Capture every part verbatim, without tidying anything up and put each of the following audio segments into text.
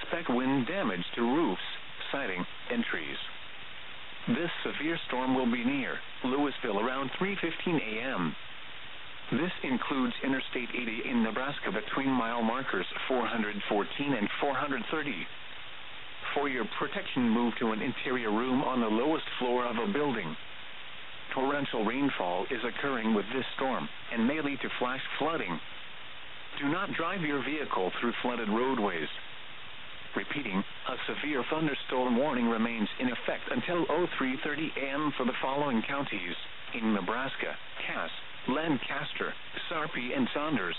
Expect wind damage to roofs, siding, and trees. This severe storm will be near Louisville around three fifteen a m This includes Interstate eighty in Nebraska between mile markers four hundred fourteen and four hundred thirty. For your protection, move to an interior room on the lowest floor of a building. Torrential rainfall is occurring with this storm and may lead to flash flooding. Do not drive your vehicle through flooded roadways. Repeating, a severe thunderstorm warning remains in effect until three thirty a m for the following counties in Nebraska: Cass, Lancaster, Sarpy, and Saunders.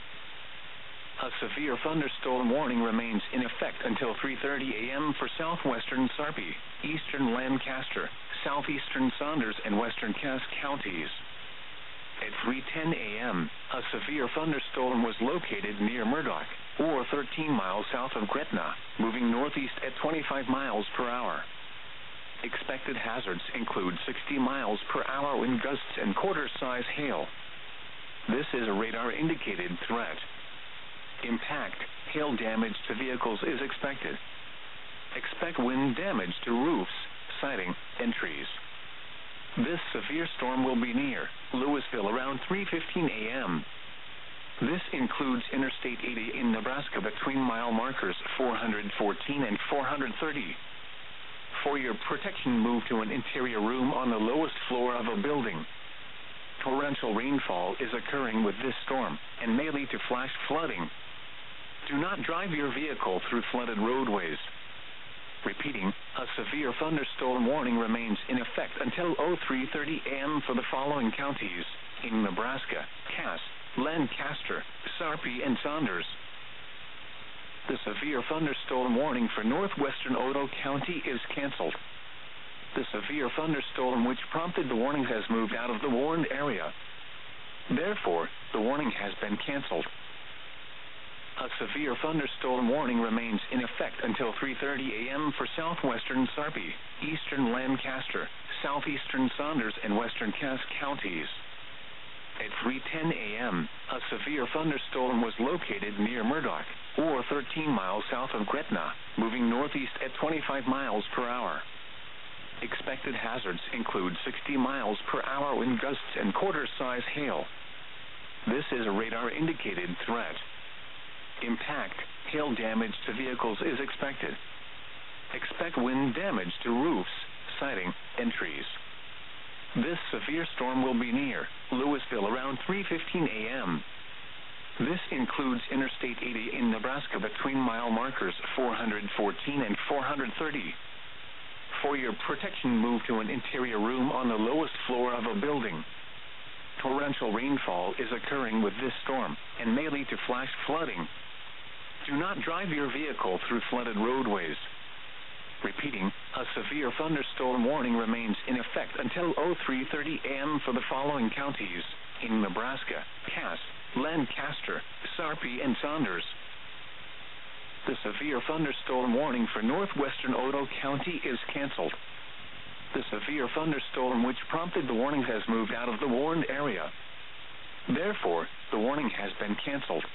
A severe thunderstorm warning remains in effect until three thirty a m for southwestern Sarpy, eastern Lancaster, southeastern Saunders, and western Cass counties. At three ten a m, a severe thunderstorm was located near Murdoch, or thirteen miles south of Gretna, moving northeast at twenty-five miles per hour. Expected hazards include sixty miles per hour wind gusts and quarter-size hail. This is a radar-indicated threat. Impact, hail damage to vehicles is expected. Expect wind damage to roofs, siding, and trees. This severe storm will be near Louisville around three fifteen a m This includes Interstate eighty in Nebraska between mile markers four hundred fourteen and four hundred thirty. For your protection, move to an interior room on the lowest floor of a building. Torrential rainfall is occurring with this storm and may lead to flash flooding. Do not drive your vehicle through flooded roadways. Repeating, a severe thunderstorm warning remains in effect until three thirty a m for the following counties in Nebraska: Cass, Lancaster, Sarpy, and Saunders. The severe thunderstorm warning for northwestern Otoe County is canceled. The severe thunderstorm which prompted the warning has moved out of the warned area. Therefore, the warning has been canceled. A severe thunderstorm warning remains in effect until three thirty a m for southwestern Sarpy, eastern Lancaster, southeastern Saunders, and western Cass counties. At three ten a m, a severe thunderstorm was located near Murdoch, or thirteen miles south of Gretna, moving northeast at twenty-five miles per hour. Expected hazards include sixty miles per hour wind gusts and quarter-size hail. This is a radar-indicated threat. Impact, hail damage to vehicles is expected. Expect wind damage to roofs, siding, and trees. This severe storm will be near Louisville around three fifteen a m This includes Interstate eighty in Nebraska between mile markers four hundred fourteen and four hundred thirty. For your protection, move to an interior room on the lowest floor of a building. Torrential rainfall is occurring with this storm and may lead to flash flooding. Do not drive your vehicle through flooded roadways. Repeating, a severe thunderstorm warning remains in effect until three thirty a m for the following counties in Nebraska: Cass, Lancaster, Sarpy, and Saunders. The severe thunderstorm warning for northwestern Otoe County is canceled. The severe thunderstorm which prompted the warning has moved out of the warned area. Therefore, the warning has been canceled.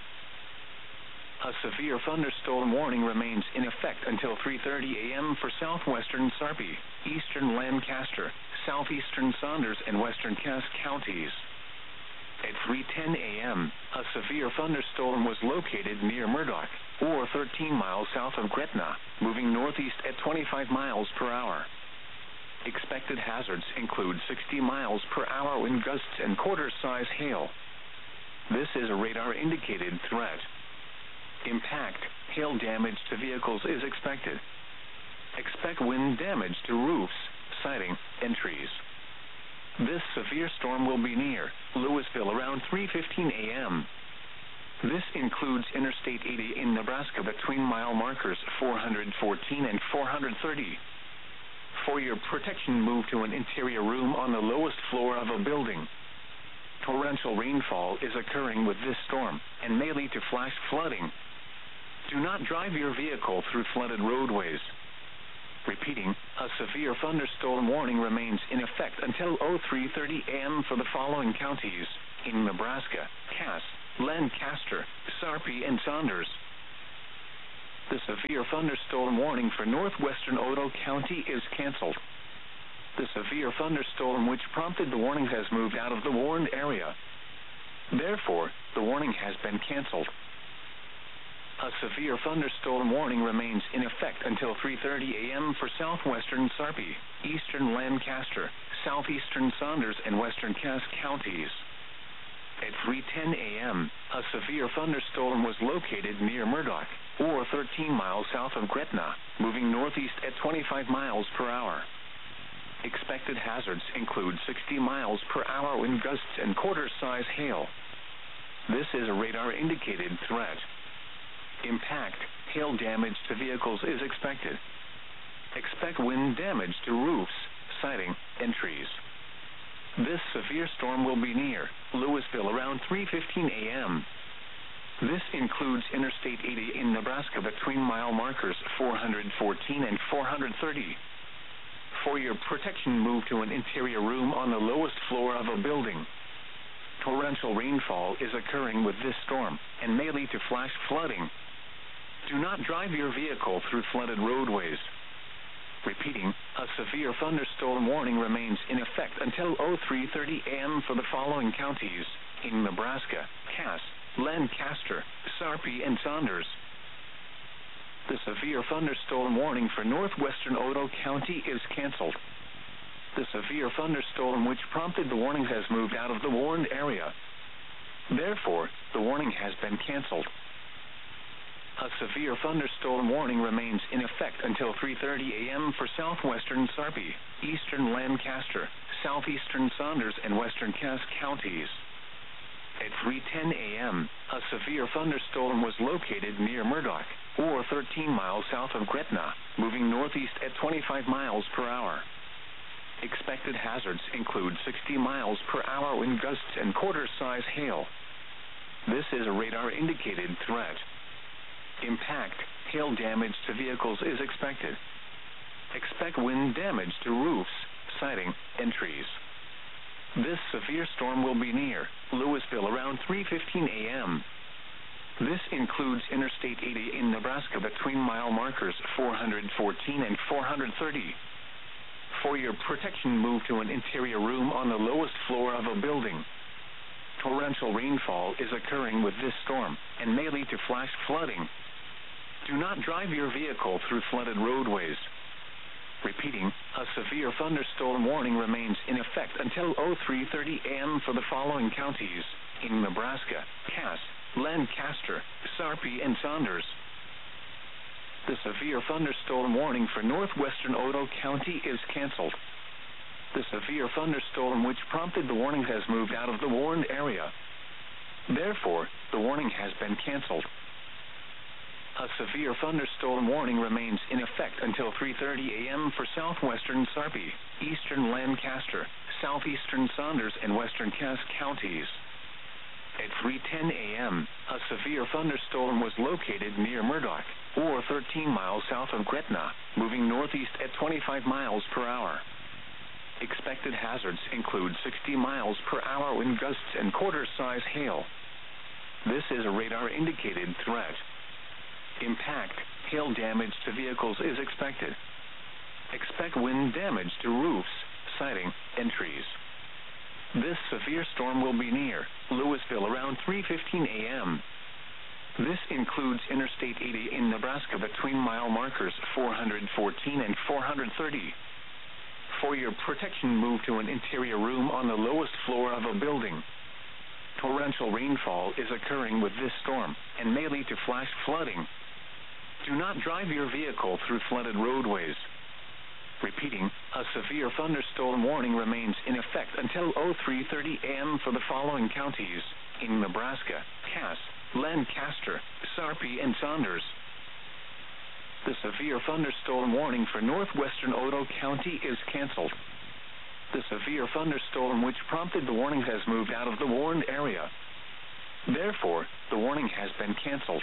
A severe thunderstorm warning remains in effect until three thirty a m for southwestern Sarpy, eastern Lancaster, southeastern Saunders, and western Cass counties. At three ten a m, a severe thunderstorm was located near Murdoch, or thirteen miles south of Gretna, moving northeast at twenty-five miles per hour. Expected hazards include sixty miles per hour wind gusts and quarter-size hail. This is a radar-indicated threat. Impact, hail damage to vehicles is expected. Expect wind damage to roofs, siding, and trees. This severe storm will be near Louisville around three fifteen a m This includes Interstate eighty in Nebraska between mile markers four hundred fourteen and four hundred thirty. For your protection, move to an interior room on the lowest floor of a building. Torrential rainfall is occurring with this storm and may lead to flash flooding. Do not drive your vehicle through flooded roadways. Repeating, a severe thunderstorm warning remains in effect until three thirty a m for the following counties in Nebraska: Cass, Lancaster, Sarpy, and Saunders. The severe thunderstorm warning for northwestern Otoe County is canceled. The severe thunderstorm which prompted the warning has moved out of the warned area. Therefore, the warning has been canceled. A severe thunderstorm warning remains in effect until three thirty a m for southwestern Sarpy, eastern Lancaster, southeastern Saunders, and western Cass counties. At three ten a m, a severe thunderstorm was located near Murdoch, or thirteen miles south of Gretna, moving northeast at twenty-five miles per hour. Expected hazards include sixty miles per hour wind gusts and quarter-size hail. This is a radar-indicated threat. Impact, hail damage to vehicles is expected. Expect wind damage to roofs, siding, and trees. This severe storm will be near Louisville around three fifteen a m This includes Interstate eighty in Nebraska between mile markers four hundred fourteen and four hundred thirty. For your protection, move to an interior room on the lowest floor of a building. Torrential rainfall is occurring with this storm and may lead to flash flooding. Do not drive your vehicle through flooded roadways. Repeating, a severe thunderstorm warning remains in effect until three thirty a m for the following counties in Nebraska: Cass, Lancaster, Sarpy, and Saunders. The severe thunderstorm warning for northwestern Otoe County is canceled. The severe thunderstorm which prompted the warning has moved out of the warned area. Therefore, the warning has been canceled. A severe thunderstorm warning remains in effect until three thirty a m for southwestern Sarpy, eastern Lancaster, southeastern Saunders, and western Cass counties. At three ten a m, a severe thunderstorm was located near Murdoch, or thirteen miles south of Gretna, moving northeast at twenty-five miles per hour. Expected hazards include sixty miles per hour wind gusts and quarter-size hail. This is a radar-indicated threat. Impact, hail damage to vehicles is expected. Expect wind damage to roofs, siding, and trees. This severe storm will be near Louisville around three fifteen a m This includes Interstate eighty in Nebraska between mile markers four hundred fourteen and four hundred thirty. For your protection, move to an interior room on the lowest floor of a building. Torrential rainfall is occurring with this storm and may lead to flash flooding. Do not drive your vehicle through flooded roadways. Repeating, a severe thunderstorm warning remains in effect until three thirty a m for the following counties in Nebraska: Cass, Lancaster, Sarpy, and Saunders. The severe thunderstorm warning for northwestern Otoe County is canceled. The severe thunderstorm which prompted the warning has moved out of the warned area. Therefore, the warning has been canceled. A severe thunderstorm warning remains in effect until three thirty a m for southwestern Sarpy, eastern Lancaster, southeastern Saunders, and western Cass counties. At three ten a m, a severe thunderstorm was located near Murdoch, or thirteen miles south of Gretna, moving northeast at twenty-five miles per hour. Expected hazards include sixty miles per hour wind gusts and quarter-size hail. This is a radar-indicated threat. Impact, hail damage to vehicles is expected. Expect wind damage to roofs, siding, and trees. This severe storm will be near Louisville around three fifteen a m This includes Interstate eighty in Nebraska between mile markers four hundred fourteen and four hundred thirty. For your protection, move to an interior room on the lowest floor of a building. Torrential rainfall is occurring with this storm and may lead to flash flooding. Do not drive your vehicle through flooded roadways. Repeating, a severe thunderstorm warning remains in effect until three thirty a m for the following counties in Nebraska: Cass, Lancaster, Sarpy, and Saunders. The severe thunderstorm warning for northwestern Otoe County is canceled. The severe thunderstorm which prompted the warning has moved out of the warned area. Therefore, the warning has been canceled.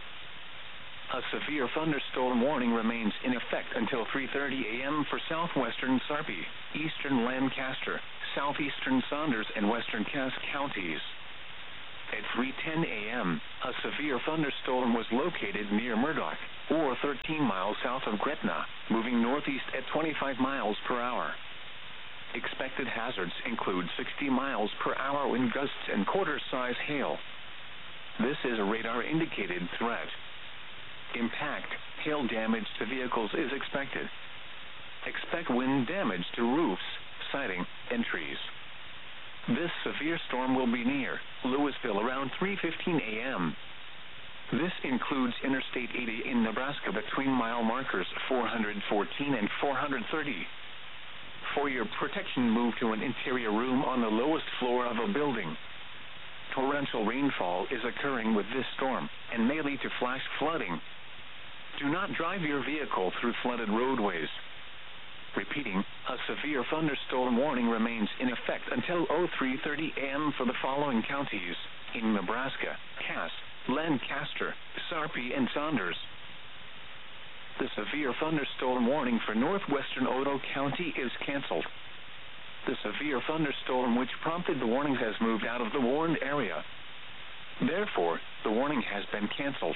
A severe thunderstorm warning remains in effect until three thirty a m for southwestern Sarpy, eastern Lancaster, southeastern Saunders, and western Cass counties. At three ten a m, a severe thunderstorm was located near Murdoch, or thirteen miles south of Gretna, moving northeast at twenty-five miles per hour. Expected hazards include sixty miles per hour wind gusts and quarter-size hail. This is a radar-indicated threat. Impact, hail damage to vehicles is expected. Expect wind damage to roofs, siding, and trees. This severe storm will be near Louisville around three fifteen a m This includes Interstate eighty in Nebraska between mile markers four hundred fourteen and four hundred thirty. For your protection, move to an interior room on the lowest floor of a building. Torrential rainfall is occurring with this storm and may lead to flash flooding. Do not drive your vehicle through flooded roadways. Repeating, a severe thunderstorm warning remains in effect until three thirty a m for the following counties in Nebraska: Cass, Lancaster, Sarpy, and Saunders. The severe thunderstorm warning for northwestern Otoe County is canceled. The severe thunderstorm which prompted the warning has moved out of the warned area. Therefore, the warning has been canceled.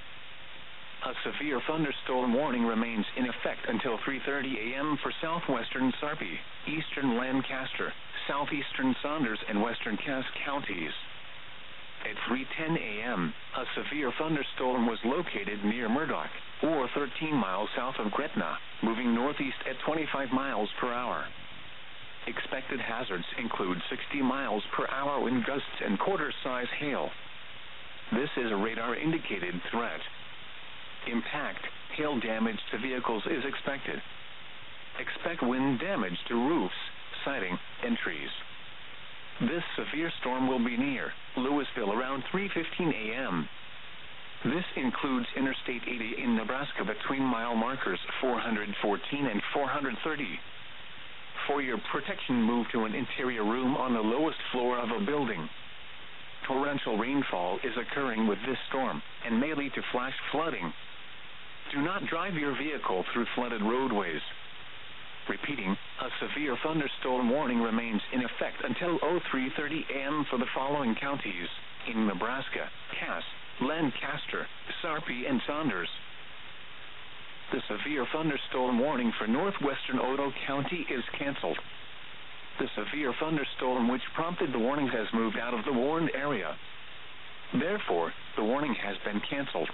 A severe thunderstorm warning remains in effect until three thirty a m for southwestern Sarpy, eastern Lancaster, southeastern Saunders, and western Cass counties. At three ten a m, a severe thunderstorm was located near Murdoch, or thirteen miles south of Gretna, moving northeast at twenty-five miles per hour. Expected hazards include sixty miles per hour wind gusts and quarter-size hail. This is a radar-indicated threat. Impact, hail damage to vehicles is expected. Expect wind damage to roofs, siding, and trees. This severe storm will be near Louisville around three fifteen a m This includes Interstate eighty in Nebraska between mile markers four hundred fourteen and four hundred thirty. For your protection, move to an interior room on the lowest floor of a building. Torrential rainfall is occurring with this storm and may lead to flash flooding. Do not drive your vehicle through flooded roadways. Repeating, a severe thunderstorm warning remains in effect until three thirty a m for the following counties in Nebraska: Cass, Lancaster, Sarpy, and Saunders. The severe thunderstorm warning for northwestern Otoe County is canceled. The severe thunderstorm which prompted the warning has moved out of the warned area. Therefore, the warning has been canceled.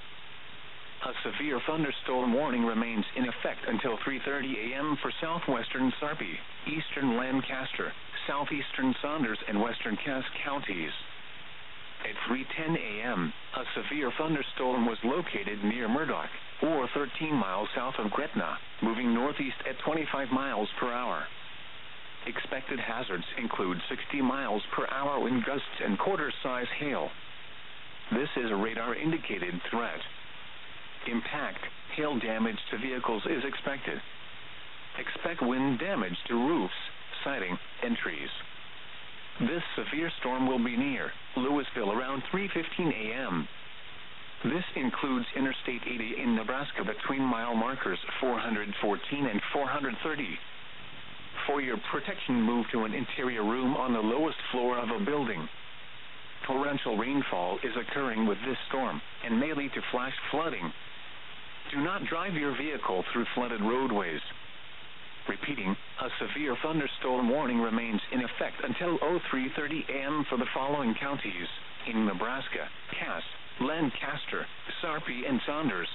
A severe thunderstorm warning remains in effect until three thirty a m for southwestern Sarpy, eastern Lancaster, southeastern Saunders, and western Cass counties. At three ten a m, a severe thunderstorm was located near Murdoch, or thirteen miles south of Gretna, moving northeast at twenty-five miles per hour. Expected hazards include sixty miles per hour wind gusts and quarter-size hail. This is a radar-indicated threat. Impact, hail damage to vehicles is expected. Expect wind damage to roofs, siding, and trees. This severe storm will be near Louisville around three fifteen a m This includes Interstate eighty in Nebraska between mile markers four hundred fourteen and four hundred thirty. For your protection, move to an interior room on the lowest floor of a building. Torrential rainfall is occurring with this storm and may lead to flash flooding. Do not drive your vehicle through flooded roadways. Repeating, a severe thunderstorm warning remains in effect until three thirty a m for the following counties in Nebraska: Cass, Lancaster, Sarpy, and Saunders.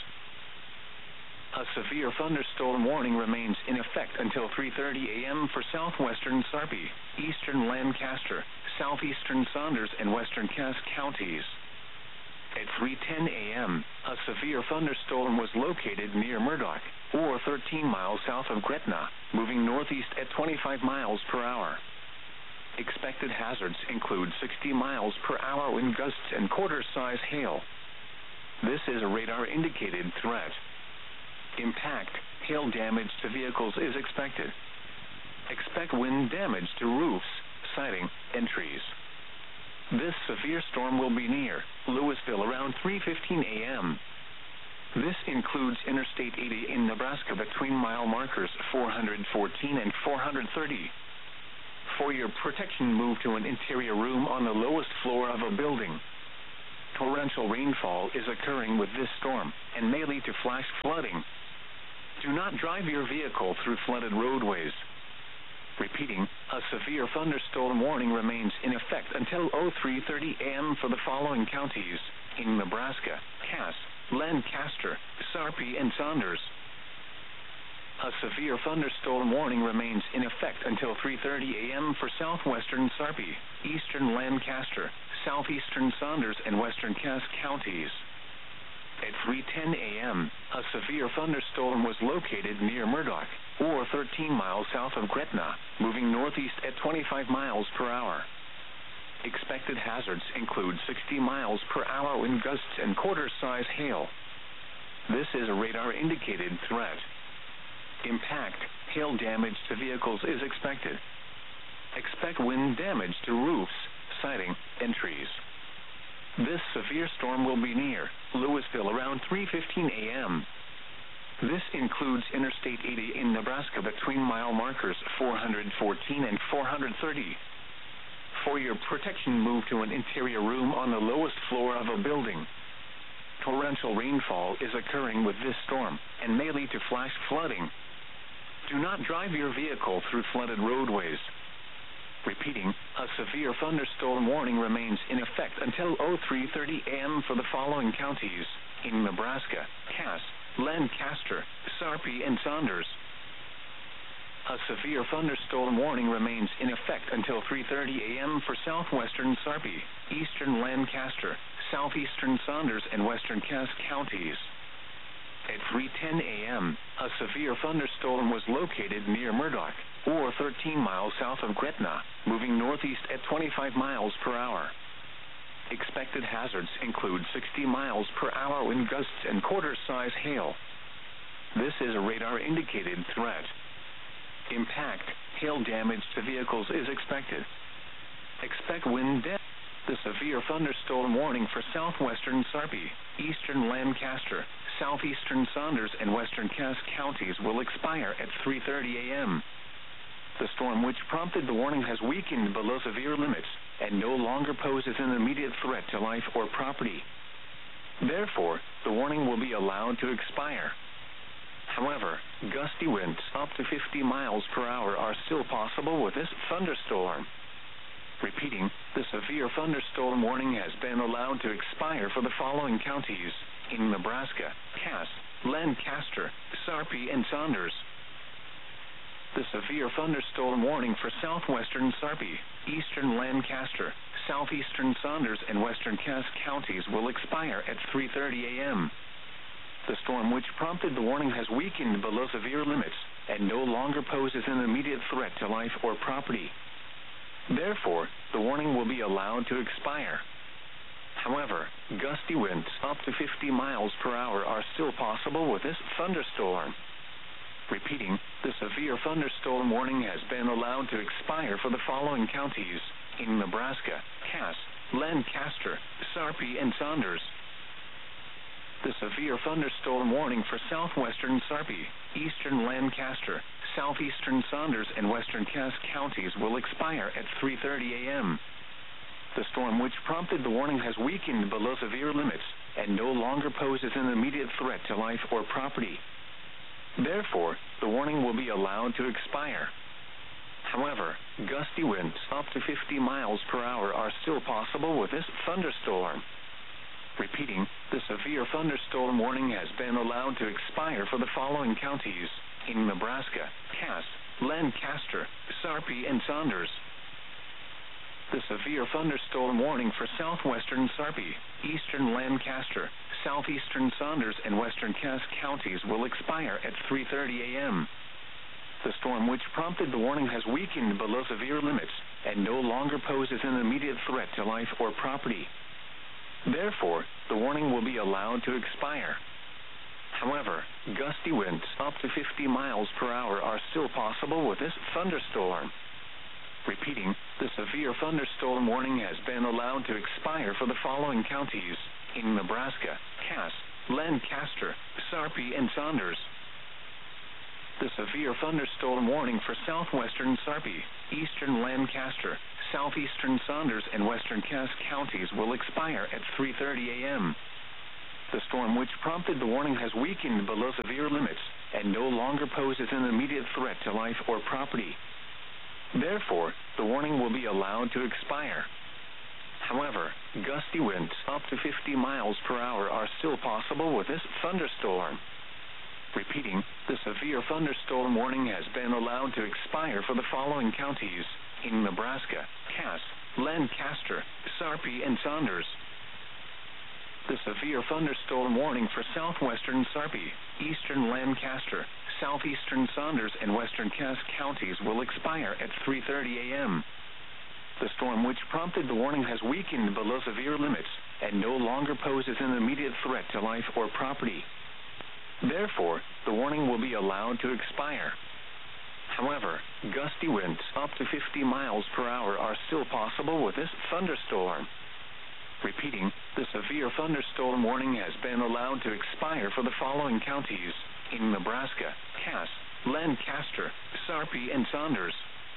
A severe thunderstorm warning remains in effect until three thirty a m for southwestern Sarpy, eastern Lancaster, southeastern Saunders, and western Cass counties. At three ten a m, a severe thunderstorm was located near Murdoch, or thirteen miles south of Gretna, moving northeast at twenty-five miles per hour. Expected hazards include sixty miles per hour wind gusts and quarter-size hail. This is a radar-indicated threat. Impact, hail damage to vehicles is expected. Expect wind damage to roofs, siding, and trees. This severe storm will be near Louisville around three fifteen a m This includes Interstate eighty in Nebraska between mile markers four hundred fourteen and four hundred thirty. For your protection, move to an interior room on the lowest floor of a building. Torrential rainfall is occurring with this storm and may lead to flash flooding. Do not drive your vehicle through flooded roadways. Repeating, a severe thunderstorm warning remains in effect until three thirty a.m. for the following counties in Nebraska: Cass, Lancaster, Sarpy, and Saunders. A severe thunderstorm warning remains in effect until three thirty a.m. for southwestern Sarpy, eastern Lancaster, southeastern Saunders, and western Cass counties. At three ten a.m., a severe thunderstorm was located near Murdoch, or thirteen miles south of Gretna, moving northeast at twenty-five miles per hour. Expected hazards include sixty miles per hour wind gusts and quarter-size hail. This is a radar-indicated threat. Impact, hail damage to vehicles is expected. Expect wind damage to roofs, siding, and trees. This severe storm will be near Louisville around three fifteen a.m. This includes Interstate eighty in Nebraska between mile markers four hundred fourteen and four hundred thirty. For your protection, move to an interior room on the lowest floor of a building. Torrential rainfall is occurring with this storm and may lead to flash flooding. Do not drive your vehicle through flooded roadways. Repeating, a severe thunderstorm warning remains in effect until three thirty a.m. for the following counties in Nebraska: Cass, Lancaster, Sarpy, and Saunders. A severe thunderstorm warning remains in effect until three thirty a.m. for southwestern Sarpy, eastern Lancaster, southeastern Saunders, and western Cass counties. At three ten a.m., a severe thunderstorm was located near Murdoch, or thirteen miles south of Gretna, moving northeast at twenty-five miles per hour. Expected hazards include sixty miles per hour wind gusts and quarter-size hail. This is a radar-indicated threat. Impact, hail damage to vehicles is expected. Expect wind damage. The severe thunderstorm warning for southwestern Sarpy, eastern Lancaster, southeastern Saunders, and western Cass counties will expire at three thirty a.m. The storm which prompted the warning has weakened below severe limits and no longer poses an immediate threat to life or property. Therefore, the warning will be allowed to expire. However, gusty winds up to fifty miles per hour are still possible with this thunderstorm. Repeating, the severe thunderstorm warning has been allowed to expire for the following counties in Nebraska: Cass, Lancaster, Sarpy, and Saunders. The severe thunderstorm warning for southwestern Sarpy, eastern Lancaster, southeastern Saunders, and western Cass counties will expire at three thirty a.m. The storm which prompted the warning has weakened below severe limits and no longer poses an immediate threat to life or property. Therefore, the warning will be allowed to expire. However, gusty winds up to fifty miles per hour are still possible with this thunderstorm. Repeating, the severe thunderstorm warning has been allowed to expire for the following counties in Nebraska: Cass, Lancaster, Sarpy, and Saunders. The severe thunderstorm warning for southwestern Sarpy, eastern Lancaster, southeastern Saunders, and western Cass counties will expire at three thirty a.m. The storm which prompted the warning has weakened below severe limits and no longer poses an immediate threat to life or property. Therefore, the warning will be allowed to expire. However, gusty winds up to fifty miles per hour are still possible with this thunderstorm. Repeating, the severe thunderstorm warning has been allowed to expire for the following counties in Nebraska: Cass, Lancaster, Sarpy, and Saunders. The severe thunderstorm warning for southwestern Sarpy, eastern Lancaster, southeastern Saunders, and western Cass counties will expire at three thirty a.m. The storm which prompted the warning has weakened below severe limits and no longer poses an immediate threat to life or property. Therefore, the warning will be allowed to expire. However, gusty winds up to fifty miles per hour are still possible with this thunderstorm. Repeating, the severe thunderstorm warning has been allowed to expire for the following counties in Nebraska: Cass, Lancaster, Sarpy, and Saunders. The severe thunderstorm warning for southwestern Sarpy, eastern Lancaster, southeastern Saunders, and western Cass counties will expire at three thirty a.m. The storm which prompted the warning has weakened below severe limits and no longer poses an immediate threat to life or property. Therefore, the warning will be allowed to expire. However, gusty winds up to fifty miles per hour are still possible with this thunderstorm. Repeating, the severe thunderstorm warning has been allowed to expire for the following counties in Nebraska: Cass, Lancaster, Sarpy, and Saunders. The severe thunderstorm warning for southwestern Sarpy, eastern Lancaster, southeastern Saunders, and western Cass counties will expire at three thirty a.m. The storm which prompted the warning has weakened below severe limits and no longer poses an immediate threat to life or property. Therefore, the warning will be allowed to expire. However, gusty winds up to fifty miles per hour are still possible with this thunderstorm. Repeating, the severe thunderstorm warning has been allowed to expire for the following counties in Nebraska: Cass, Lancaster, Sarpy, and Saunders.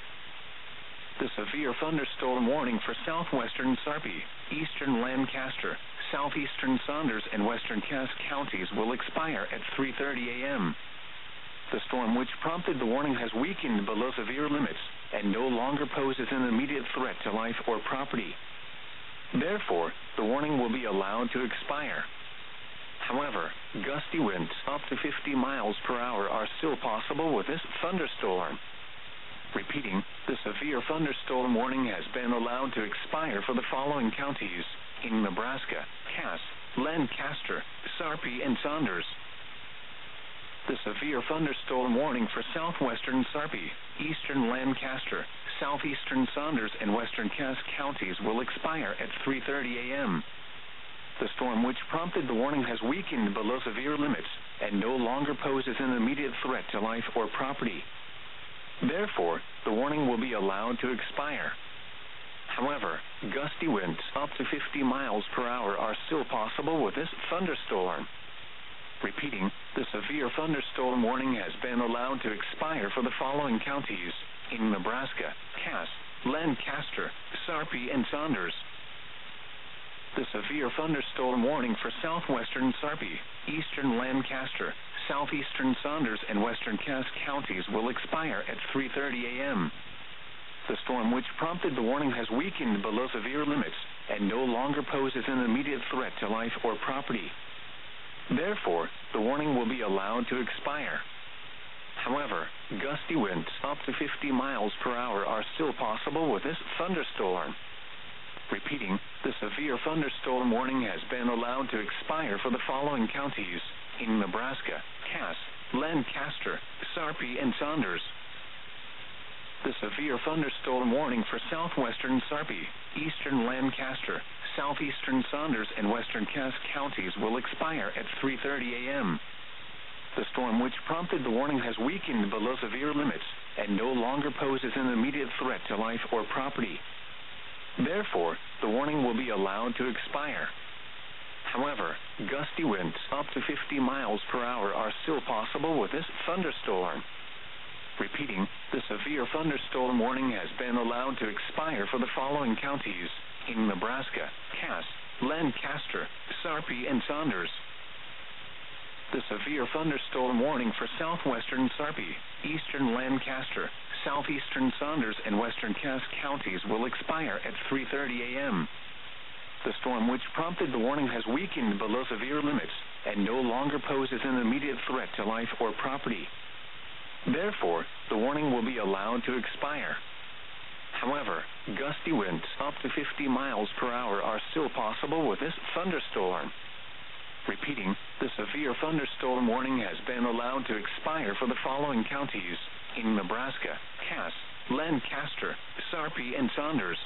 The severe thunderstorm warning for southwestern Sarpy, eastern Lancaster, southeastern Saunders, and western Cass counties will expire at three thirty a.m. The storm which prompted the warning has weakened below severe limits and no longer poses an immediate threat to life or property. Therefore, the warning will be allowed to expire. However, gusty winds up to fifty miles per hour are still possible with this thunderstorm. Repeating, the severe thunderstorm warning has been allowed to expire for the following counties in Nebraska: Cass, Lancaster, Sarpy, and Saunders. The severe thunderstorm warning for southwestern Sarpy, eastern Lancaster, southeastern Saunders, and western Cass counties will expire at three thirty a.m. The storm which prompted the warning has weakened below severe limits and no longer poses an immediate threat to life or property. Therefore, the warning will be allowed to expire. However, gusty winds up to fifty miles per hour are still possible with this thunderstorm. Repeating, the severe thunderstorm warning has been allowed to expire for the following counties in Nebraska: Cass, Lancaster, Sarpy, and Saunders. The severe thunderstorm warning for southwestern Sarpy, eastern Lancaster, southeastern Saunders, and western Cass counties will expire at three thirty a.m. The storm which prompted the warning has weakened below severe limits and no longer poses an immediate threat to life or property. Therefore, the warning will be allowed to expire. However, gusty winds up to fifty miles per hour are still possible with this thunderstorm. Repeating, the severe thunderstorm warning has been allowed to expire for the following counties in Nebraska: Cass, Lancaster, Sarpy, and Saunders. The severe thunderstorm warning for southwestern Sarpy, eastern Lancaster, southeastern Saunders, and western Cass counties will expire at three thirty a.m. The storm which prompted the warning has weakened below severe limits and no longer poses an immediate threat to life or property. Therefore, the warning will be allowed to expire. However, gusty winds up to fifty miles per hour are still possible with this thunderstorm. Repeating, the severe thunderstorm warning has been allowed to expire for the following counties in Nebraska: Cass, Lancaster, Sarpy, and Saunders. The severe thunderstorm warning for southwestern Sarpy, eastern Lancaster, southeastern Saunders, and western Cass counties will expire at three thirty a.m. The storm which prompted the warning has weakened below severe limits and no longer poses an immediate threat to life or property. Therefore, the warning will be allowed to expire. However, gusty winds up to fifty miles per hour are still possible with this thunderstorm. Repeating, the severe thunderstorm warning has been allowed to expire for the following counties in Nebraska: Cass, Lancaster, Sarpy, and Saunders.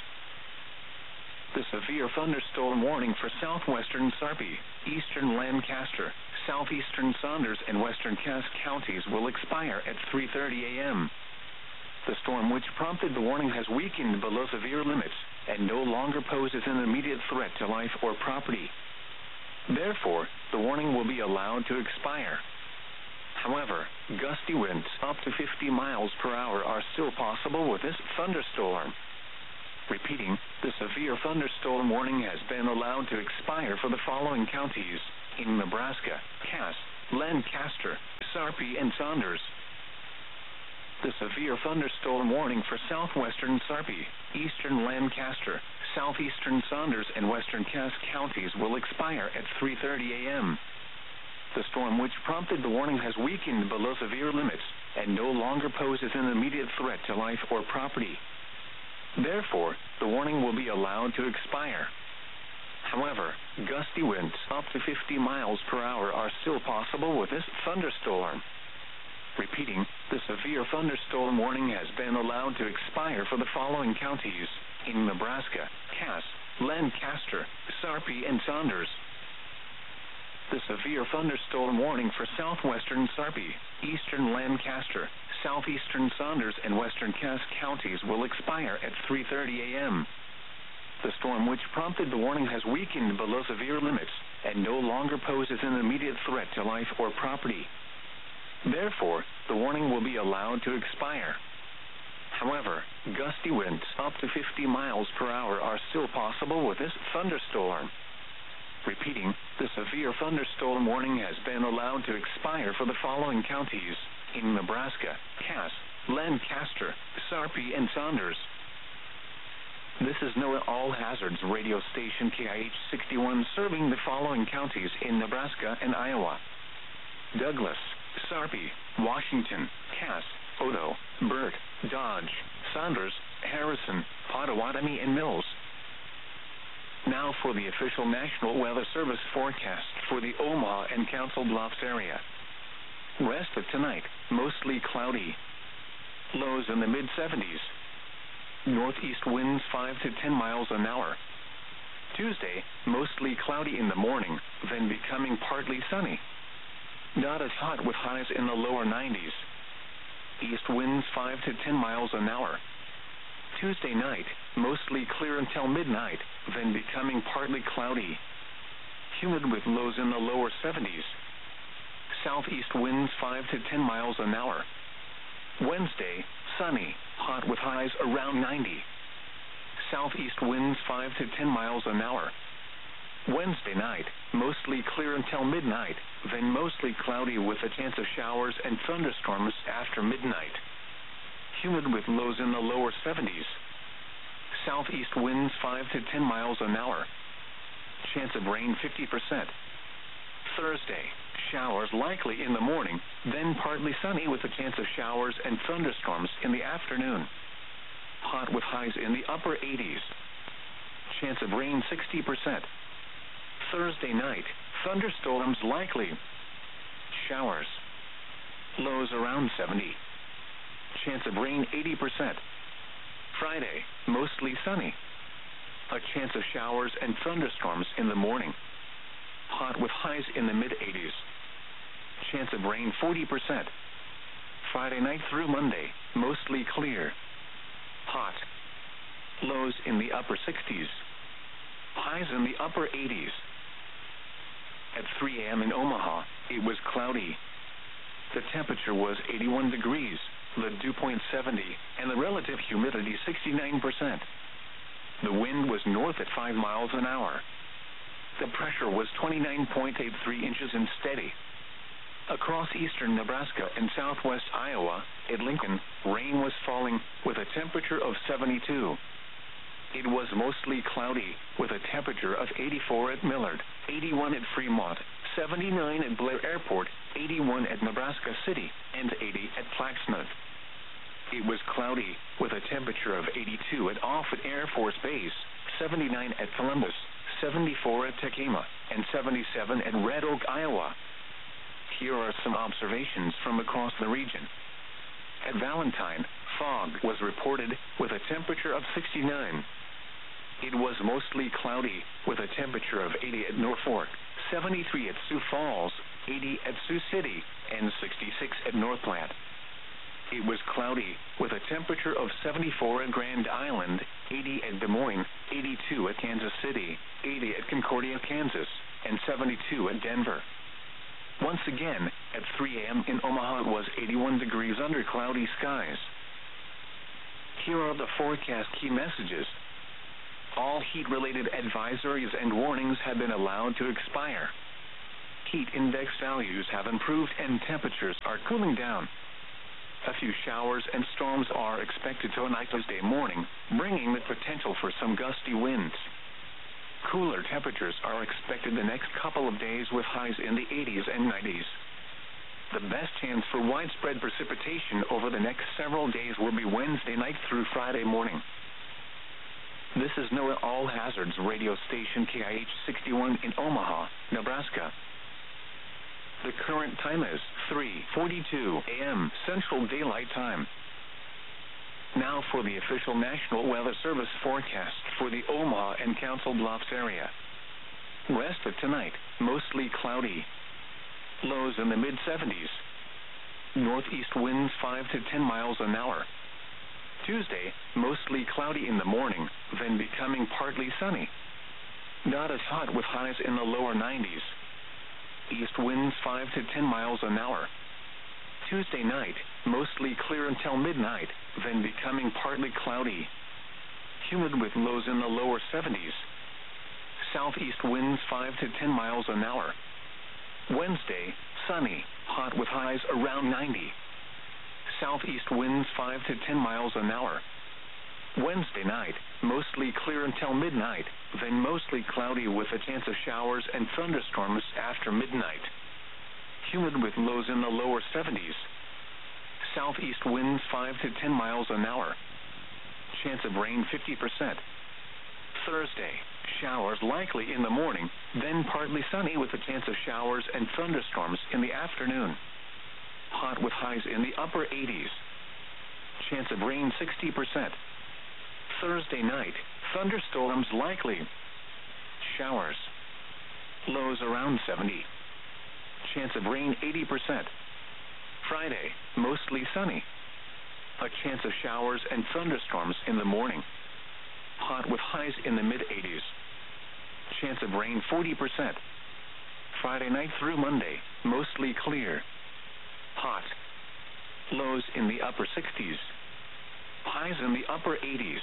The severe thunderstorm warning for southwestern Sarpy, eastern Lancaster, southeastern Saunders, and western Cass counties will expire at three thirty a.m. The storm which prompted the warning has weakened below severe limits and no longer poses an immediate threat to life or property. Therefore, the warning will be allowed to expire. However, gusty winds up to fifty miles per hour are still possible with this thunderstorm. Repeating, the severe thunderstorm warning has been allowed to expire for the following counties in Nebraska, Cass, Lancaster, Sarpy, and Saunders. The severe thunderstorm warning for southwestern Sarpy, eastern Lancaster, southeastern Saunders, and western Cass counties will expire at three thirty a.m. The storm which prompted the warning has weakened below severe limits and no longer poses an immediate threat to life or property. Therefore, the warning will be allowed to expire. However, gusty winds up to fifty miles per hour are still possible with this thunderstorm. Repeating, the severe thunderstorm warning has been allowed to expire for the following counties in Nebraska: Cass, Lancaster, Sarpy, and Saunders. The severe thunderstorm warning for southwestern Sarpy, eastern Lancaster, southeastern Saunders, and western Cass counties will expire at three thirty a.m. The storm which prompted the warning has weakened below severe limits and no longer poses an immediate threat to life or property. Therefore, the warning will be allowed to expire. However, gusty winds up to fifty miles per hour are still possible with this thunderstorm. Repeating, the severe thunderstorm warning has been allowed to expire for the following counties in Nebraska: Cass, Lancaster, Sarpy, and Saunders. This is NOAA All Hazards radio station K I H sixty-one serving the following counties in Nebraska and Iowa: Douglas, Sarpy, Washington, Cass, Odo, Burt, Dodge, Saunders, Harrison, Pottawatomie, and Mills. Now for the official National Weather Service forecast for the Omaha and Council Bluffs area. Rest of tonight, mostly cloudy. Lows in the mid seventies. Northeast winds five to ten miles an hour. Tuesday, mostly cloudy in the morning, then becoming partly sunny. Not as hot with highs in the lower nineties. East winds five to ten miles an hour. Tuesday night, mostly clear until midnight, then becoming partly cloudy. Humid with lows in the lower seventies. Southeast winds five to ten miles an hour. Wednesday, sunny, hot with highs around ninety. Southeast winds five to ten miles an hour. Wednesday night, mostly clear until midnight, then mostly cloudy with a chance of showers and thunderstorms after midnight. Humid with lows in the lower seventies. Southeast winds five to ten miles an hour. Chance of rain fifty percent. Thursday, showers likely in the morning, then partly sunny with a chance of showers and thunderstorms in the afternoon. Hot with highs in the upper eighties. Chance of rain sixty percent. Thursday night, thunderstorms likely. Showers. Lows around seventy. Chance of rain eighty percent. Friday, mostly sunny. A chance of showers and thunderstorms in the morning. Hot with highs in the mid-eighties. Chance of rain forty percent. Friday night through Monday, mostly clear. Hot. Lows in the upper sixties. Highs in the upper eighties. At three a.m. in Omaha, it was cloudy. The temperature was eighty-one degrees, the dew point seventy, and the relative humidity sixty-nine percent. The wind was north at five miles an hour. The pressure was twenty-nine point eight three inches and steady. Across eastern Nebraska and southwest Iowa, at Lincoln, rain was falling with a temperature of seventy-two. It was mostly cloudy with a temperature of eighty-four at Millard, eighty-one at Fremont, seventy-nine at Blair Airport, eighty-one at Nebraska City, and eighty at Flaxmouth. It was cloudy with a temperature of eighty-two at Offutt Air Force Base, seventy-nine at Columbus, seventy-four at Tekema, and seventy-seven at Red Oak, Iowa. Here are some observations from across the region. At Valentine, fog was reported with a temperature of sixty-nine. It was mostly cloudy with a temperature of eighty at Norfolk, seventy-three at Sioux Falls, eighty at Sioux City, and sixty-six at North Platte. It was cloudy with a temperature of seventy-four at Grand Island, eighty at Des Moines, eighty-two at Kansas City, eighty at Concordia, Kansas, and seventy-two at Denver. Once again, at three a.m. in Omaha it was eighty-one degrees under cloudy skies. Here are the forecast key messages. All heat-related advisories and warnings have been allowed to expire. heat index values have improved and temperatures are cooling down. A few showers and storms are expected tonight Tuesday morning, bringing the potential for some gusty winds. Cooler temperatures are expected the next couple of days with highs in the eighties and nineties. The best chance for widespread precipitation over the next several days will be Wednesday night through Friday morning. This is NOAA All Hazards radio station K I H sixty-one in Omaha, Nebraska. The current time is three forty-two a m Central Daylight Time. Now for the official National Weather Service forecast for the Omaha and Council Bluffs area. West of tonight, mostly cloudy. Lows in the mid seventies. Northeast winds five to ten miles an hour. Tuesday, mostly cloudy in the morning, then becoming partly sunny. Not as hot with highs in the lower nineties. East winds five to ten miles an hour. Tuesday night, mostly clear until midnight, then becoming partly cloudy. Humid with lows in the lower seventies. Southeast winds five to ten miles an hour. Wednesday, sunny, hot with highs around ninety. Southeast winds five to ten miles an hour. Wednesday night, mostly clear until midnight, then mostly cloudy with a chance of showers and thunderstorms after midnight. Humid with lows in the lower seventies. Southeast winds five to ten miles an hour. Chance of rain fifty percent. Thursday, showers likely in the morning, then partly sunny with a chance of showers and thunderstorms in the afternoon. Hot with highs in the upper eighties. Chance of rain sixty percent. Thursday night, thunderstorms likely. Showers. Lows around seventy. Chance of rain eighty percent. Friday, mostly sunny. A chance of showers and thunderstorms in the morning. Hot with highs in the mid eighties. Chance of rain forty percent. Friday night through Monday, mostly clear. Hot. Lows in the upper sixties. Highs in the upper eighties.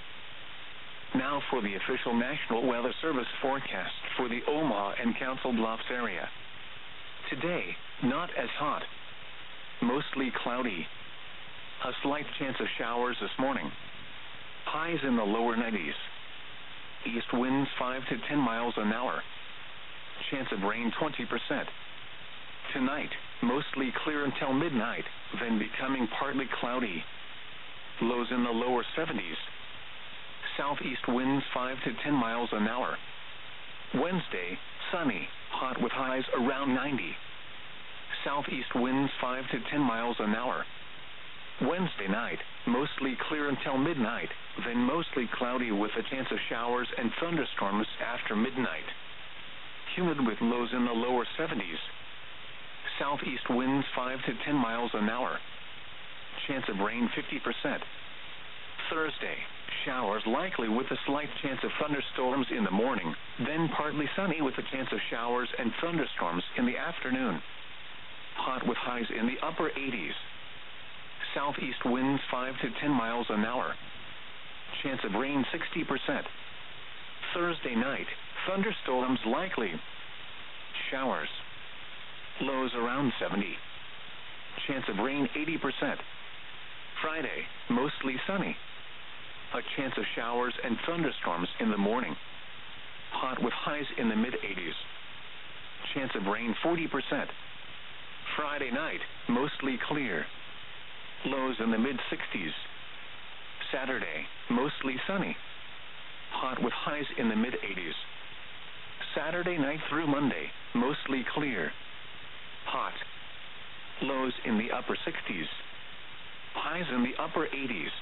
Now for the official National Weather Service forecast for the Omaha and Council Bluffs area. Today, not as hot. Mostly cloudy. A slight chance of showers this morning. Highs in the lower nineties. East winds five to ten miles an hour. Chance of rain twenty percent. Tonight, mostly clear until midnight, then becoming partly cloudy. Lows in the lower seventies. Southeast winds five to ten miles an hour. Wednesday, sunny, hot with highs around ninety. Southeast winds five to ten miles an hour. Wednesday night, mostly clear until midnight, then mostly cloudy with a chance of showers and thunderstorms after midnight. Humid with lows in the lower seventies. Southeast winds five to ten miles an hour. Chance of rain fifty percent. Thursday, showers likely with a slight chance of thunderstorms in the morning, then partly sunny with a chance of showers and thunderstorms in the afternoon. Hot with highs in the upper eighties. Southeast winds five to ten miles an hour. Chance of rain sixty percent. Thursday night, thunderstorms likely. Showers. Lows around seventy. Chance of rain eighty percent. Friday, mostly sunny. A chance of showers and thunderstorms in the morning. Hot with highs in the mid eighties. Chance of rain forty percent. Friday night, mostly clear. Lows in the mid sixties. Saturday, mostly sunny. Hot with highs in the mid eighties. Saturday night through Monday, mostly clear. Hot. Lows in the upper sixties. Highs in the upper eighties.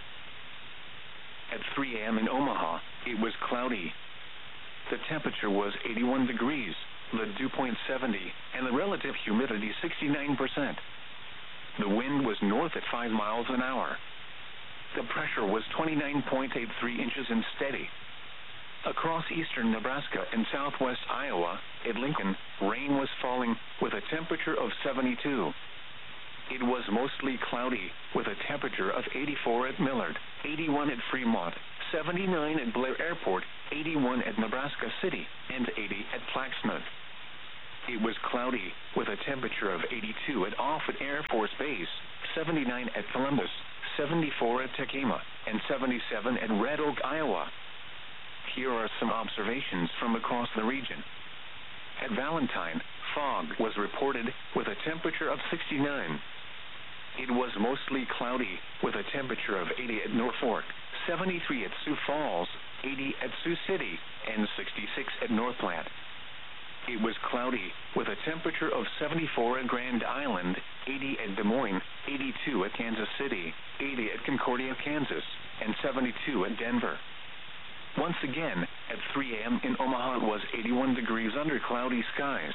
At three a m in Omaha, it was cloudy. The temperature was eighty-one degrees, the dew point seventy, and the relative humidity sixty-nine percent. The wind was north at five miles an hour. The pressure was twenty-nine point eight three inches and steady. Across eastern Nebraska and southwest Iowa, at Lincoln, rain was falling with a temperature of seventy-two. It was mostly cloudy, with a temperature of eighty-four at Millard, eighty-one at Fremont, seventy-nine at Blair Airport, eighty-one at Nebraska City, and eighty at Plaquemine. It was cloudy, with a temperature of eighty-two at Offutt Air Force Base, seventy-nine at Columbus, seventy-four at Tekema, and seventy-seven at Red Oak, Iowa. Here are some observations from across the region. At Valentine, fog was reported, with a temperature of sixty-nine. It was mostly cloudy, with a temperature of eighty at Norfolk, seventy-three at Sioux Falls, eighty at Sioux City, and sixty-six at North Platte. It was cloudy, with a temperature of seventy-four at Grand Island, eighty at Des Moines, eighty-two at Kansas City, eighty at Concordia, Kansas, and seventy-two at Denver. Once again, at three a m in Omaha it was eighty-one degrees under cloudy skies.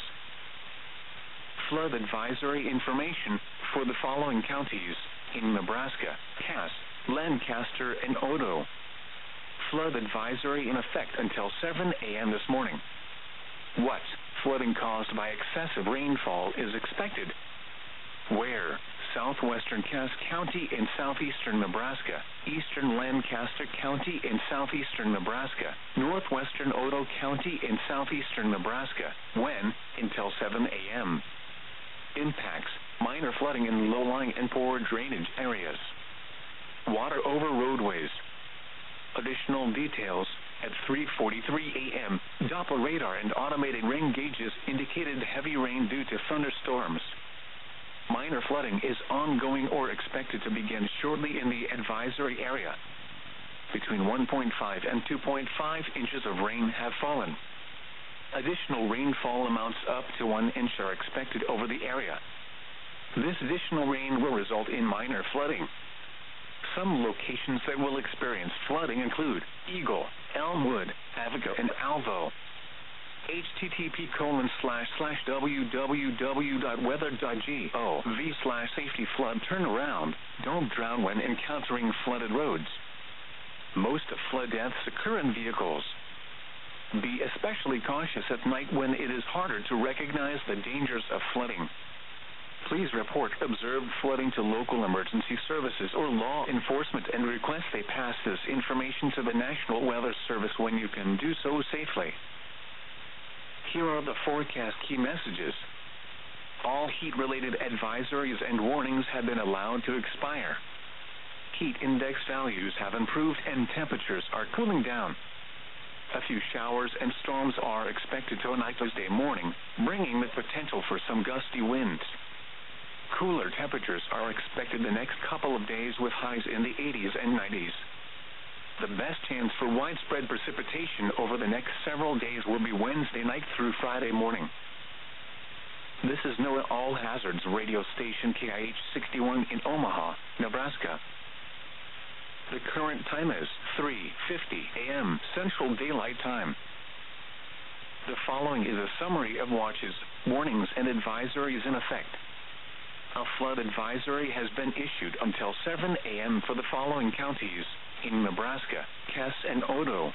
Flood advisory information for the following counties in Nebraska: Cass, Lancaster, and Odo. Flood advisory in effect until seven a m this morning. What flooding caused by excessive rainfall is expected? Where? Southwestern Cass County in southeastern Nebraska, eastern Lancaster County in southeastern Nebraska, northwestern Odo County in southeastern Nebraska. When? Until seven a m Impacts: minor flooding in low-lying and poor drainage areas. Water over roadways. Additional details: at three forty-three a m, Doppler radar and automated rain gauges indicated heavy rain due to thunderstorms. Minor flooding is ongoing or expected to begin shortly in the advisory area. Between one point five and two point five inches of rain have fallen. Additional rainfall amounts up to one inch are expected over the area. This additional rain will result in minor flooding. Some locations that will experience flooding include Eagle, Elmwood, Avico, and Alvo. H T T P colon slash slash www dot weather dot gov slash safety flood turnaround. Don't drown when encountering flooded roads. Most flood deaths occur in vehicles. Be especially cautious at night when it is harder to recognize the dangers of flooding. Please report observed flooding to local emergency services or law enforcement and request they pass this information to the National Weather Service when you can do so safely. Here are the forecast key messages. All heat-related advisories and warnings have been allowed to expire. Heat index values have improved and temperatures are cooling down. A few showers and storms are expected tonight, Tuesday morning, bringing the potential for some gusty winds. Cooler temperatures are expected the next couple of days with highs in the eighties and nineties. The best chance for widespread precipitation over the next several days will be Wednesday night through Friday morning. This is NOAA All Hazards radio station K I H sixty-one in Omaha, Nebraska. The current time is three fifty a m Central Daylight Time. The following is a summary of watches, warnings, and advisories in effect. A flood advisory has been issued until seven a m for the following counties in Nebraska: Cass and Odo.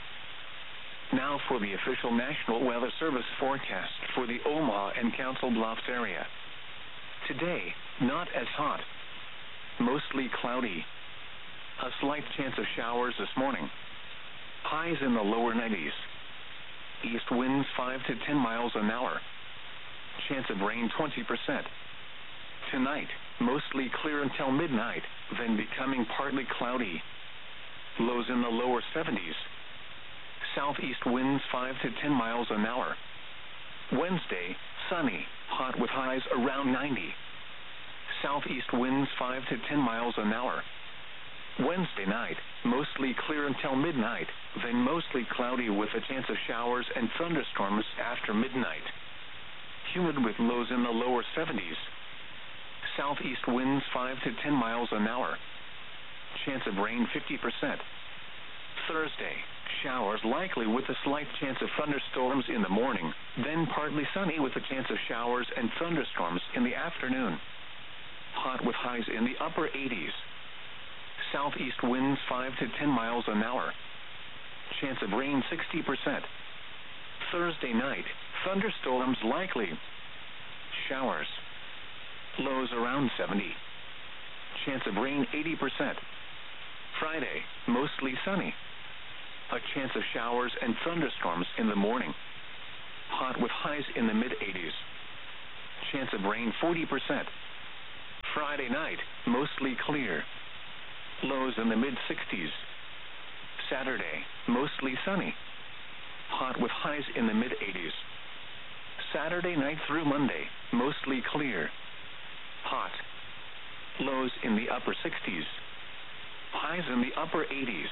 Now for the official National Weather Service forecast for the Omaha and Council Bluffs area. Today, not as hot. Mostly cloudy. A slight chance of showers this morning. Highs in the lower nineties. East winds five to ten miles an hour. Chance of rain twenty percent. Tonight, mostly clear until midnight, then becoming partly cloudy. Lows in the lower seventies. Southeast winds five to ten miles an hour. Wednesday, sunny, hot with highs around ninety. Southeast winds five to ten miles an hour. Wednesday night, mostly clear until midnight, then mostly cloudy with a chance of showers and thunderstorms after midnight. Humid with lows in the lower seventies. Southeast winds five to ten miles an hour. Chance of rain fifty percent. Thursday, showers likely with a slight chance of thunderstorms in the morning, then partly sunny with a chance of showers and thunderstorms in the afternoon. Hot with highs in the upper eighties. Southeast winds five to ten miles an hour. Chance of rain sixty percent. Thursday night, thunderstorms likely. Showers. Lows around seventy. Chance of rain eighty percent. Friday, mostly sunny. A chance of showers and thunderstorms in the morning. hot with highs in the mid eighties. Chance of rain forty percent. Friday night, mostly clear. Lows in the mid sixties. Saturday, mostly sunny. Hot with highs in the mid eighties. Saturday night through Monday, mostly clear. Hot. Lows in the upper sixties. Highs in the upper eighties.